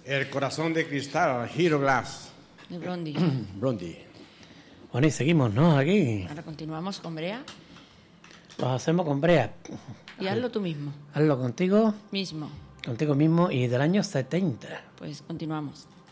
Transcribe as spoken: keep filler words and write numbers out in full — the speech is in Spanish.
El corazón de cristal, Hero Glass. De Blondie. Blondie. Bueno, y seguimos, ¿no? Aquí. Ahora continuamos con Brea. Los hacemos con Brea. Y hazlo tú mismo. Hazlo contigo. Mismo. Contigo mismo y del año setenta. Pues continuamos.